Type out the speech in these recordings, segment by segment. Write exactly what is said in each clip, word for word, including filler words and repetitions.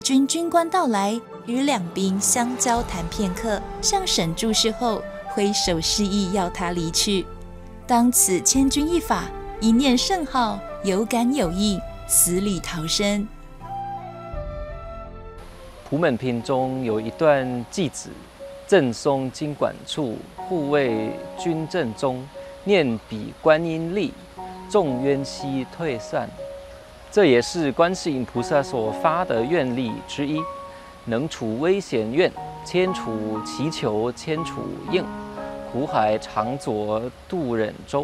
军军官到来，与两兵相交谈片刻，向沈注视后，挥手示意要他离去。当此千钧一发，一念圣号，有感有应，死里逃生。 蒲门篇中有一段偈子：正松经管处，护卫军阵中，念彼观音力，众冤悉退散。这也是观世音菩萨所发的愿力之一，能除危险愿，千除祈求千除应，苦海常作渡人舟。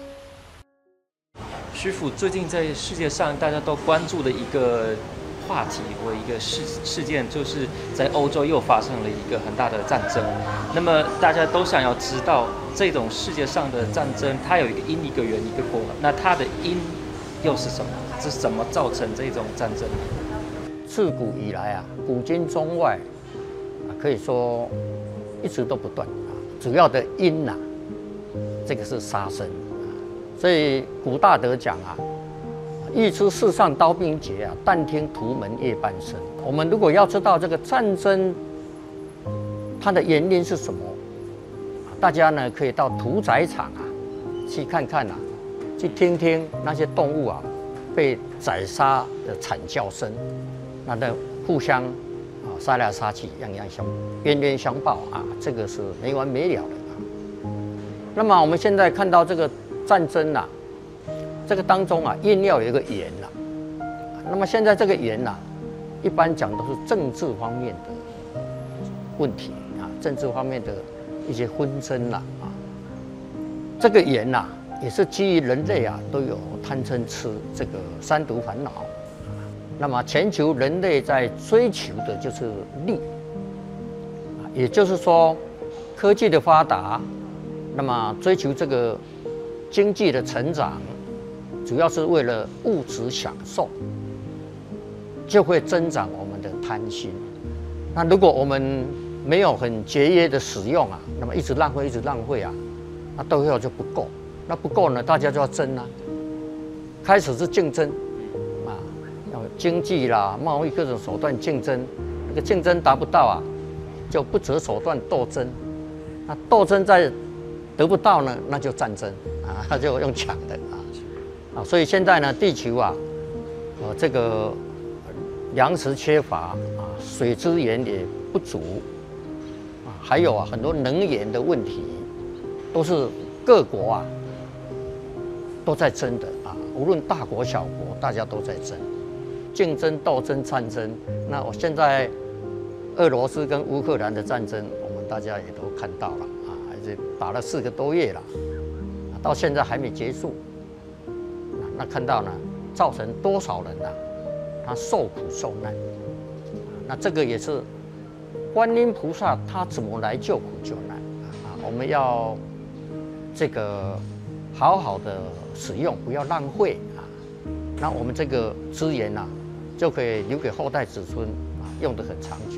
师父，最近在世界上大家都关注的一个话题或一个事事件，就是在欧洲又发生了一个很大的战争。那么大家都想要知道，这种世界上的战争，它有一个因一个缘一个果，那它的因又是什么？是怎么造成这种战争的？ 自古以来啊，古今中外啊，可以说一直都不断啊。主要的因呐、啊，这个是杀生啊。所以古大德讲啊，欲知世上刀兵劫啊，但听屠门夜半声。我们如果要知道这个战争它的原因是什么，大家呢可以到屠宰场啊去看看啊，去听听那些动物啊被宰杀的惨叫声，那的互相啊杀来杀去，样样相冤冤相报啊，这个是没完没了的啊。那么我们现在看到这个战争啊，这个当中啊，硬要有一个缘呐、啊。那么现在这个缘呐、啊，一般讲都是政治方面的问题啊，政治方面的一些纷争呐啊。这个缘呐、啊，也是基于人类啊都有贪嗔痴这个三毒烦恼。那么全球人类在追求的就是利，也就是说，科技的发达，那么追求这个经济的成长。主要是为了物质享受，就会增长我们的贪心。那如果我们没有很节约的使用啊，那么一直浪费，一直浪费啊，那到最后就不够。那不够呢，大家就要争啊。开始是竞争啊，用经济啦、贸易各种手段竞争。那个竞争达不到啊，就不择手段斗争。那斗争再得不到呢，那就战争啊，那就用抢的啊。啊，所以现在呢，地球啊，呃，这个粮食缺乏啊，水资源也不足啊，还有啊很多能源的问题，都是各国啊都在争的啊，无论大国小国，大家都在争，竞争、斗争、战争。那我现在俄罗斯跟乌克兰的战争，我们大家也都看到了啊，还是打了四个多月了，到现在还没结束。那看到呢，造成多少人啊，他受苦受难。那这个也是观音菩萨他怎么来救苦救难啊？我们要这个好好的使用，不要浪费啊。那我们这个资源啊，就可以留给后代子孙啊，用得很长久。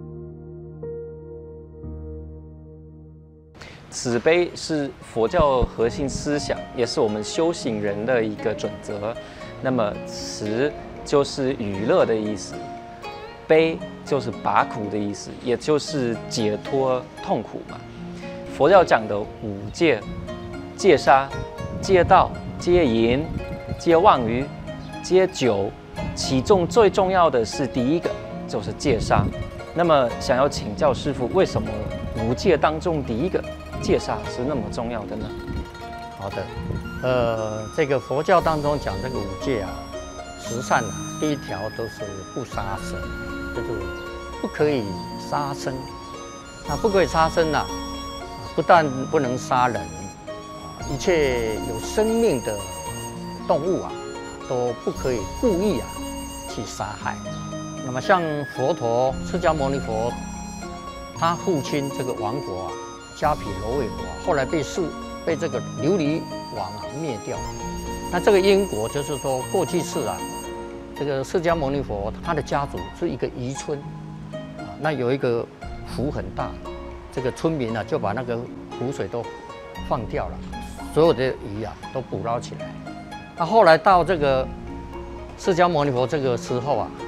慈悲是佛教核心思想，也是我们修行人的一个准则。那么慈就是娱乐的意思，悲就是拔苦的意思，也就是解脱痛苦嘛。佛教讲的五戒：戒杀、戒盗、戒淫、戒妄语、戒酒，其中最重要的是第一个，就是戒杀。那么想要请教师父，为什么五戒当中第一个戒杀是那么重要的呢？ 好的，呃，这个佛教当中讲这个五戒啊，十善啊，第一条都是不杀生，就是不可以杀生。那不可以杀生啊，不但不能杀人，一切有生命的动物啊，都不可以故意啊去杀害。那么像佛陀释迦牟尼佛，他父亲这个王国啊，迦毗罗卫国啊，后来被释被这个琉璃王啊灭掉。那这个因果就是说，过去世啊，这个释迦牟尼佛他的家族是一个渔村啊，那有一个湖很大，这个村民啊就把那个湖水都放掉了，所有的鱼啊都捕捞起来。那后来到这个释迦牟尼佛这个时候啊，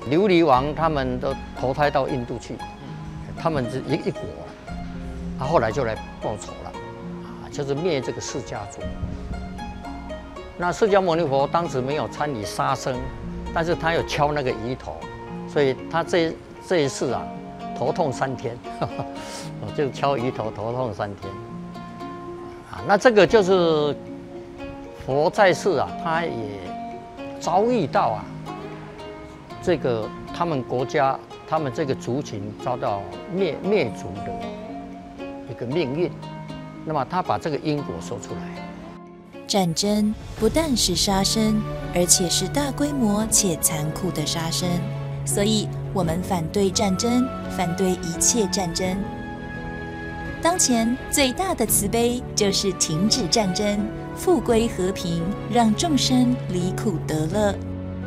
琉璃王他们都投胎到印度去，他们是一一国啊，啊后来就来报仇了，啊，就是灭这个释迦族。那释迦牟尼佛当时没有参与杀生，但是他有敲那个鱼头，所以他这这一世啊，头痛三天，就敲鱼头头痛三天。啊，那这个就是佛在世啊，他也遭遇到啊。这个他们国家、他们这个族群遭到灭灭族的一个命运，那么他把这个因果说出来。 战争不但是杀生，而且是大规模且残酷的杀生，所以我们反对战争，反对一切战争。当前最大的慈悲就是停止战争，复归和平，让众生离苦得乐。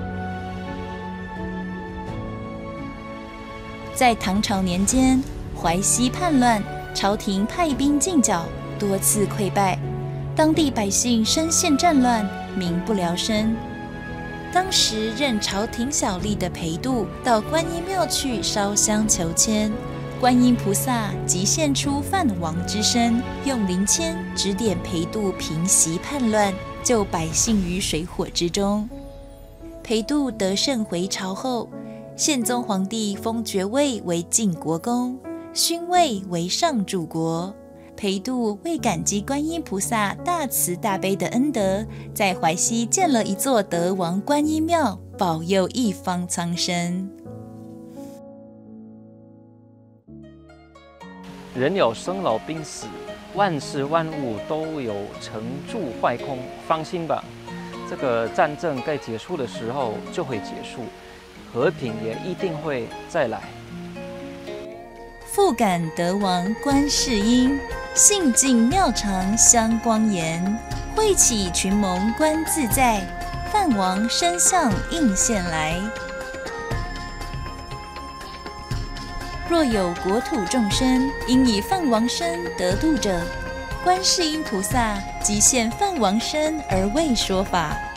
在唐朝年间，淮西叛乱，朝廷派兵进剿，多次溃败，当地百姓深陷战乱，民不聊生。当时任朝廷小吏的裴度到观音庙去烧香求签，观音菩萨即现出梵王之身，用灵签指点裴度平息叛乱，救百姓于水火之中。裴度得胜回朝后，宪宗皇帝封爵位为晋国公，勋位为上柱国。裴度为感激观音菩萨大慈大悲的恩德，在淮西建了一座德王观音庙，保佑一方苍生。 人有生老病死，万事万物都有成住坏空。放心吧，这个战争该结束的时候就会结束，和平也一定会再来。 复感德王观世音，性净妙常香光颜，慧起群蒙观自在，梵王身相应现来。若有国土众生因以梵王身得度者，观世音菩萨即现梵王身而为说法。